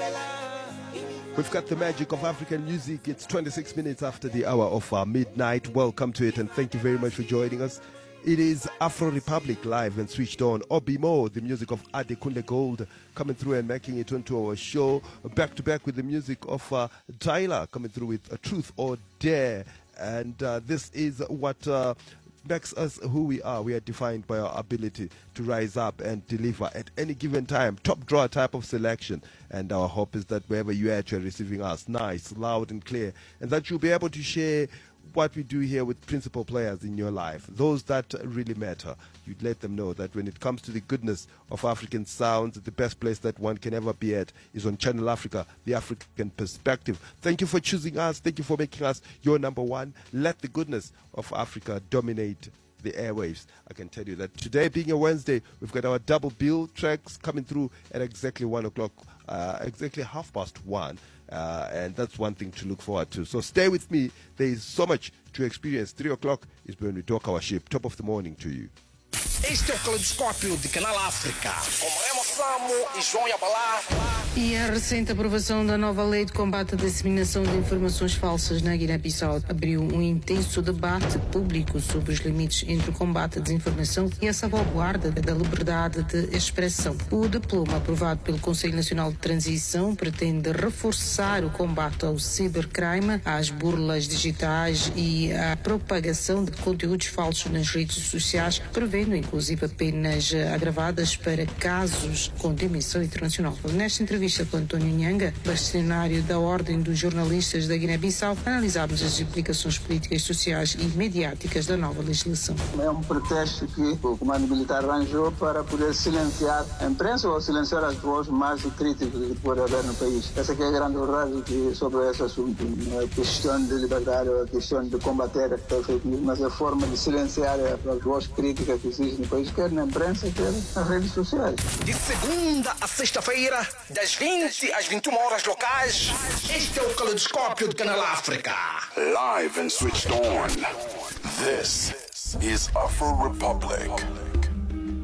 We've got the magic of African music. It's 26 minutes after the hour of midnight. Welcome to it, and thank you very much for joining us. It is Afro Republic live and switched on. Obimo, the music of Adekunle Gold, coming through and making it onto our show. Back to back with the music of Tyler, coming through with Truth or Dare. And this is what makes us who we are. We are defined by our ability to rise up and deliver at any given time. Top drawer type of selection. And our hope is that wherever you're at, you're receiving us nice, loud and clear. And that you'll be able to share what we do here with principal players in your life, those that really matter. You'd let them know that when it comes to the goodness of African sounds, the best place that one can ever be at is on Channel Africa, the African perspective. Thank you for choosing us. Thank you for making us your number one. Let the goodness of Africa dominate the airwaves. I can tell you that today being a Wednesday, we've got our double bill tracks coming through at exactly 1 o'clock, exactly 1:30. And that's one thing to look forward to. So stay with me. There is so much to experience. 3 o'clock is when we talk our ship. Top of the morning to you. Este é o Caleidoscópio de Canal África, com Remo Samo e João Yabalá. E a recente aprovação da nova lei de combate à disseminação de informações falsas na Guiné-Bissau abriu um intenso debate público sobre os limites entre o combate à desinformação e a salvaguarda da liberdade de expressão. O diploma aprovado pelo Conselho Nacional de Transição pretende reforçar o combate ao cibercrime, às burlas digitais e à propagação de conteúdos falsos nas redes sociais, prevendo inclusive penas agravadas para casos com dimensão internacional. Nesta entrevista com António Nhanga, bastonário da Ordem dos Jornalistas da Guiné-Bissau, analisámos as implicações políticas, sociais e mediáticas da nova legislação. É um pretexto que o comando militar arranjou para poder silenciar a imprensa ou silenciar as vozes mais críticas que pode haver no país. Essa que é a grande verdade sobre esse assunto. Não é questão de liberdade, é questão de combater a fake news, mas é a forma de silenciar as vozes críticas que existem no país, quer na imprensa, quer nas redes sociais. De segunda a sexta-feira, das 20 às 21 horas locais, este é o Caleidoscópio de Canal África. Live and switched on. This is Afro Republic.